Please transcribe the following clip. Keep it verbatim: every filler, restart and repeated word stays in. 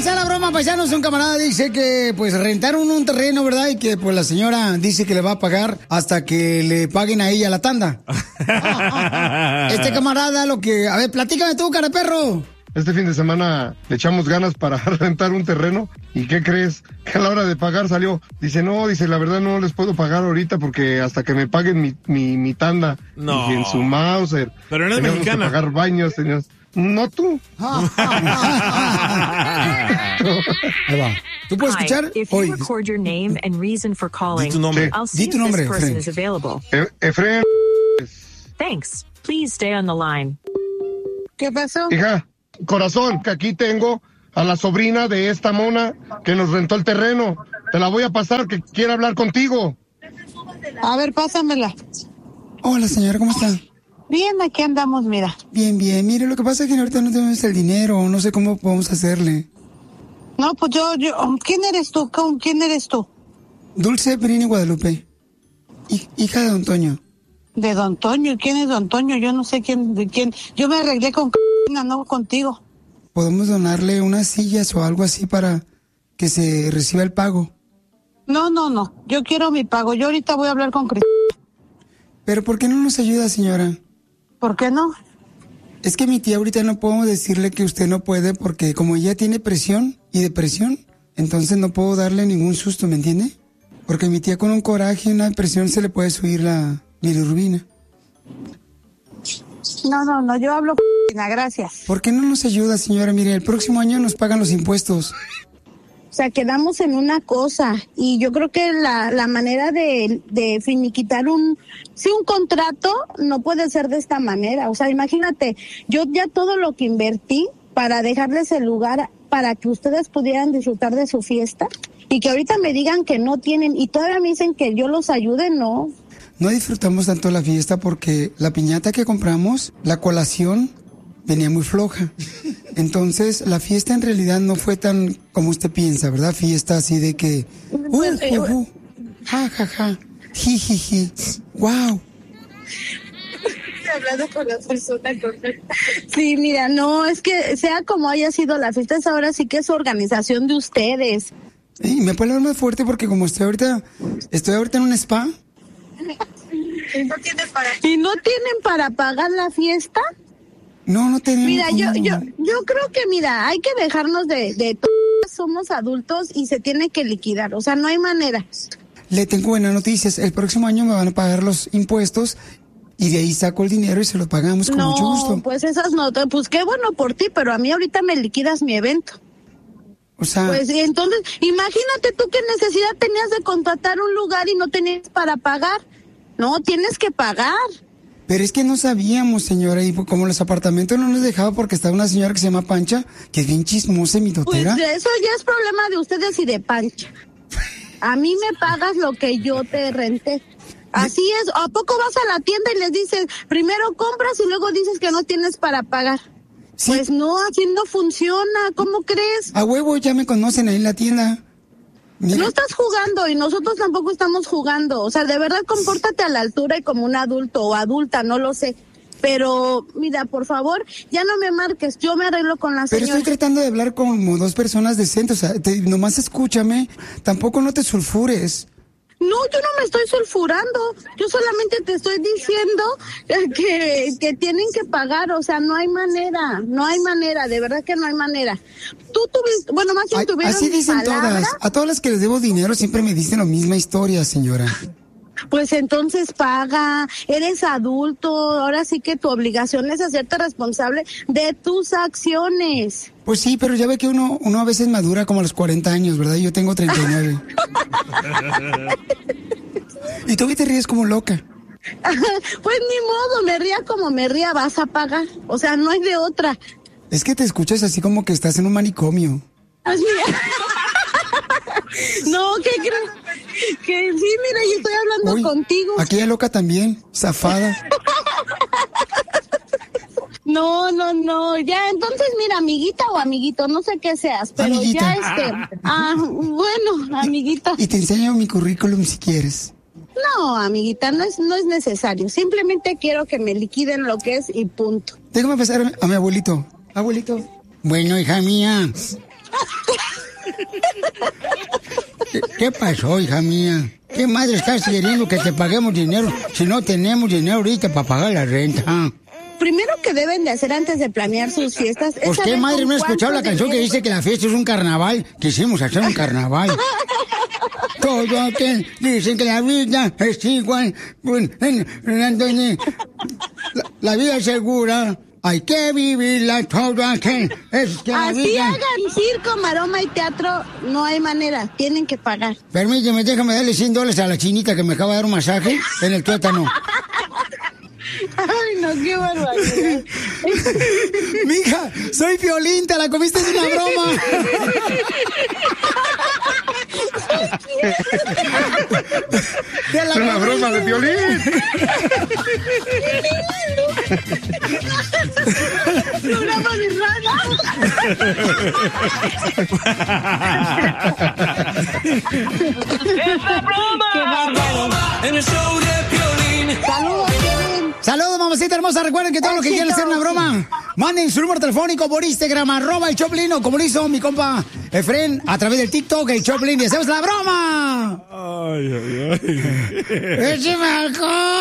hacer la broma, paisanos. Un camarada dice que pues rentaron un terreno, ¿verdad? Y que pues la señora dice que le va a pagar hasta que le paguen a ella la tanda. Este camarada lo que... A ver, platícame tú, cara perro. Este fin de semana le echamos ganas para rentar un terreno. ¿Y qué crees? Que a la hora de pagar salió. Dice, no, dice, la verdad no les puedo pagar ahorita porque hasta que me paguen mi, mi, mi tanda. No. Y en su Mauser. Pero no es teníamos mexicana. que pagar baños, teníamos... No tú. Ahí va. ¿Tú puedes escuchar? Hi, if you Hoy. record your name and reason for calling, Di tu nombre. I'll see Di tu if nombre, this person Efraín. is available. E- Efraín. Thanks. Please stay on the line. ¿Qué pasó? Hija, corazón, que aquí tengo a la sobrina de esta mona que nos rentó el terreno. Te la voy a pasar, que quiere hablar contigo. A ver, pásamela. Hola, señora, ¿cómo está? Bien, aquí andamos, mira. Bien, bien. Mire, lo que pasa es que ahorita no tenemos el dinero. No sé cómo podemos hacerle. No, pues yo, yo, ¿quién eres tú? ¿Con quién eres tú? Dulce Perini Guadalupe. Hi- hija de Don Toño. De Don Toño. ¿Quién es Don Toño? Yo no sé quién, de quién. Yo me arreglé con no contigo. ¿Podemos donarle unas sillas o algo así para que se reciba el pago? No, no, no. Yo quiero mi pago. Yo ahorita voy a hablar con Cristina. ¿Pero por qué no nos ayuda, señora? ¿Por qué no? Es que mi tía ahorita no podemos decirle que usted no puede porque como ella tiene presión y depresión, entonces no puedo darle ningún susto, ¿me entiende? Porque mi tía con un coraje y una depresión se le puede subir la bilirrubina. No, no, no. Yo hablo con Cristina. Gracias. ¿Por qué no nos ayuda, señora? Mire, el próximo año nos pagan los impuestos. O sea, quedamos en una cosa y yo creo que la, la manera de, de finiquitar un, sí, un contrato no puede ser de esta manera. O sea, imagínate, yo ya todo lo que invertí para dejarles el lugar para que ustedes pudieran disfrutar de su fiesta y que ahorita me digan que no tienen y todavía me dicen que yo los ayude, no. No disfrutamos tanto la fiesta porque la piñata que compramos, la colación, venía muy floja. Entonces, la fiesta en realidad no fue tan como usted piensa, ¿verdad? Fiesta así de que... Uh, uh, uh, ja, ja, ja, ji, ji, ji, wow. Hablando con la persona correcta. Sí, mira, no, es que sea como haya sido la fiesta, es ahora sí que es organización de ustedes. Y me puedo hablar más fuerte porque como estoy ahorita, estoy ahorita en un spa. ¿Y no tienen para, ¿Y no tienen para pagar la fiesta? No, no tenemos. Mira, yo, cómo. yo, yo creo que, mira, hay que dejarnos de, de t- somos adultos y se tiene que liquidar, o sea, no hay manera. Le tengo buenas noticias. El próximo año me van a pagar los impuestos y de ahí saco el dinero y se lo pagamos con no, mucho gusto. pues esas no, pues qué bueno por ti, pero a mí ahorita me liquidas mi evento. O sea, Pues y entonces, imagínate tú qué necesidad tenías de contratar un lugar y no tenías para pagar. No, tienes que pagar. pero es que no sabíamos, señora, y como los apartamentos no nos dejaba porque estaba una señora que se llama Pancha, que es bien chismosa y Pues mitotera. eso ya es problema de ustedes y de Pancha. A mí me pagas lo que yo te renté. Así es. ¿A poco vas a la tienda y les dices, primero compras y luego dices que no tienes para pagar? Sí. Pues no, así no funciona. ¿Cómo crees? A huevo, ya me conocen ahí en la tienda. Mira, No estás jugando y nosotros tampoco estamos jugando. O sea, de verdad, compórtate a la altura y como un adulto o adulta, no lo sé. Pero, mira, por favor, ya no me marques. Yo me arreglo con la pero señora. estoy tratando de hablar como dos personas decentes. O sea, te- nomás escúchame. Tampoco no te sulfures. No, yo no me estoy sulfurando. Yo solamente te estoy diciendo que, que tienen que pagar. O sea, no hay manera. No hay manera. De verdad que no hay manera. Tú tuviste, bueno, más bien Ay, tuvieron así dicen palabra. todas. A todas las que les debo dinero siempre me dicen la misma historia, señora. Pues entonces paga, eres adulto, ahora sí que tu obligación es hacerte responsable de tus acciones. Pues sí, pero ya ve que uno, uno a veces madura como a los cuarenta años, ¿verdad? Yo tengo treinta y nueve. Y tú te ríes como loca. Pues ni modo, me ría como me ría, vas a pagar. O sea, no hay de otra. Es que te escuchas así como que estás en un manicomio. Pues mira. No, ¿qué crees? Que sí, mira, yo estoy hablando Uy, contigo. aquella loca también, zafada. No, no, no, ya, entonces mira, amiguita o amiguito, no sé qué seas, pero Amiguita. ya este, ah, bueno, amiguita. Y te enseño mi currículum si quieres. No, amiguita, no es, no es necesario, simplemente quiero que me liquiden lo que es y punto. Déjame pasar a mi abuelito. Abuelito. Bueno, hija mía. ¿Qué, qué pasó, hija mía? ¿Qué madre estás queriendo que te paguemos dinero si no tenemos dinero ahorita para pagar la renta? Primero que deben de hacer antes de planear sus fiestas es ¿Pues qué saber madre con no ha escuchado la cuánto canción que dinero- dice que la fiesta es un carnaval? Quisimos hacer un carnaval. Todo aquel dicen que la vida es igual. Bueno, en- en- en- La, la vida es segura. Hay que vivirla todo aquel. Es que la Así vida... hagan circo, maroma y teatro, no hay manera, tienen que pagar. Permíteme, déjame darle cien dólares a la chinita que me acaba de dar un masaje en el tuétano. Ay, no, qué barbaridad. Mija, soy Piolín, te la comiste, es una broma. Te la Es una comiste. broma de Piolín. Programa de ¡Es la broma! ¡Qué bárbaro! En el show de Piolín. Saludos, Piolín. Saludos, mamacita hermosa. Recuerden que todos los que quieran hacer una broma, manden su número telefónico por Instagram, arroba el Choplin, o como lo hizo mi compa Efren, a través del TikTok, el Choplin, y hacemos la broma. Ay, ay, ay. ¡Écheme alcohol!